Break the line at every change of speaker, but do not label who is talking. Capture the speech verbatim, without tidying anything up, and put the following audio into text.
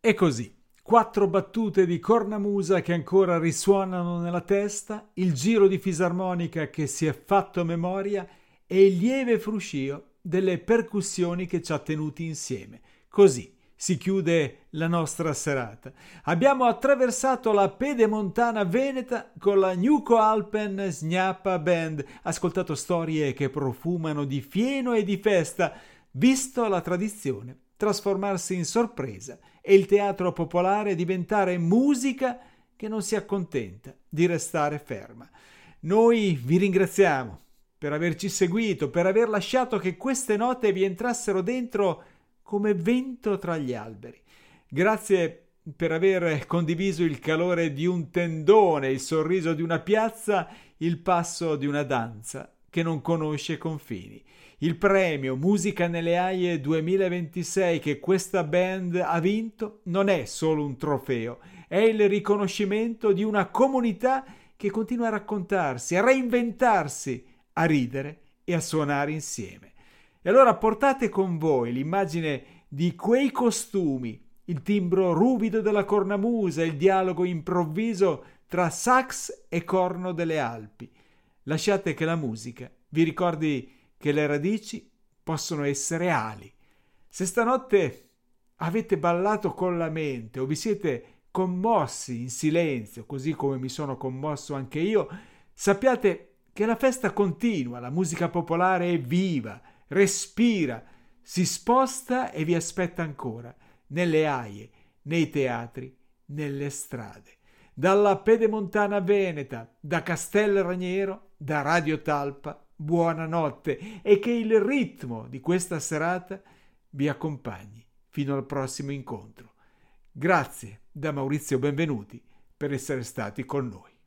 E così, quattro battute di cornamusa che ancora risuonano nella testa, il giro di fisarmonica che si è fatto memoria e il lieve fruscio delle percussioni che ci ha tenuti insieme. Così si chiude la nostra serata. Abbiamo attraversato la pedemontana veneta con la Nuco Alpen Snappa Band, ascoltato storie che profumano di fieno e di festa, visto la tradizione trasformarsi in sorpresa e il teatro popolare diventare musica che non si accontenta di restare ferma. Noi vi ringraziamo per averci seguito, per aver lasciato che queste note vi entrassero dentro come vento tra gli alberi. Grazie per aver condiviso il calore di un tendone, il sorriso di una piazza, il passo di una danza che non conosce confini. Il premio Musica nelle Aie duemilaventisei che questa band ha vinto non è solo un trofeo, è il riconoscimento di una comunità che continua a raccontarsi, a reinventarsi, a ridere e a suonare insieme. E allora portate con voi l'immagine di quei costumi, il timbro ruvido della cornamusa, il dialogo improvviso tra sax e corno delle Alpi. Lasciate che la musica vi ricordi che le radici possono essere ali. Se stanotte avete ballato con la mente o vi siete commossi in silenzio, così come mi sono commosso anche io, sappiate che la festa continua, la musica popolare è viva, respira, si sposta e vi aspetta ancora, nelle aie, nei teatri, nelle strade. Dalla pedemontana veneta, da Castel Raniero, da Radio Talpa, buonanotte e che il ritmo di questa serata vi accompagni fino al prossimo incontro. Grazie da Maurizio Benvenuti per essere stati con noi.